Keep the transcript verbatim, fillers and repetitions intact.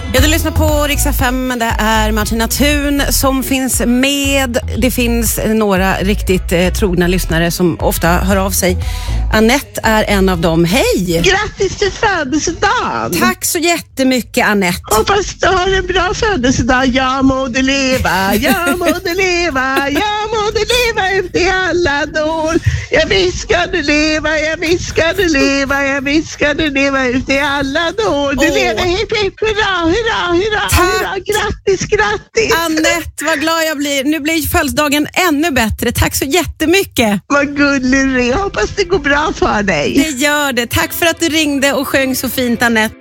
Ja, du lyssnar på Rix F M. Det är Martina Thun som finns med. Det finns några riktigt eh, trogna lyssnare som ofta hör av sig. Annette är en av dem. Hej! Grattis till födelsedagen! Tack så jättemycket, Annette. Hoppas du har en bra födelsedag. Jag må du leva, jag må du leva, jag må du leva ut i alla år. Jag viskar du leva, jag viskar du leva, jag viskar du leva ut i alla år. Du Åh. lever hipp hipp hurra, hurra, hurra, Tack. hurra. Grattis, grattis! Annette, vad glad jag blir. Nu blir födelsedagen ännu bättre. Tack så jättemycket. Vad gullig du är. Hoppas det går bra för dig. Det gör det. Tack för att du ringde och sjöng så fint, Annette.